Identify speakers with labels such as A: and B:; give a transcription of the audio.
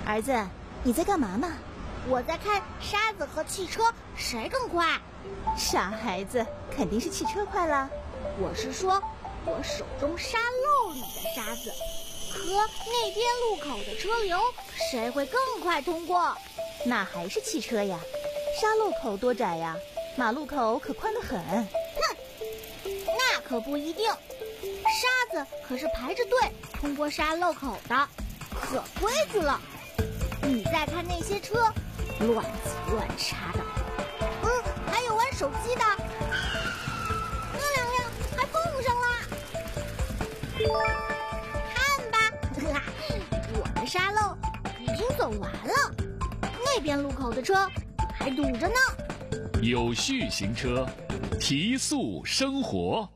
A: 儿子，你在干嘛呢？
B: 我在看沙子和汽车谁更快。
A: 傻孩子，肯定是汽车快啦。
B: 我是说，我手中沙漏里的沙子和那边路口的车流，谁会更快通过？
A: 那还是汽车呀。沙漏口多窄呀，马路口可宽得很。
B: 哼，那可不一定。沙子可是排着队通过沙漏口的，可规矩了。你再看那些车，乱挤乱插的。还有玩手机的，那两辆还碰上了。看吧，我的沙漏已经走完了，那边路口的车还堵着呢。
C: 有序行车，提速生活。